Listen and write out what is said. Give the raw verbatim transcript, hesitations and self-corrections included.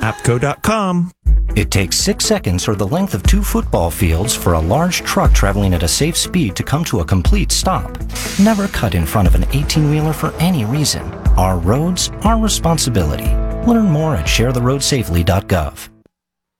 apco dot com. It takes six seconds or the length of two football fields for a large truck traveling at a safe speed to come to a complete stop. Never cut in front of an eighteen-wheeler for any reason. Our roads, our responsibility. Learn more at share the road safely dot gov.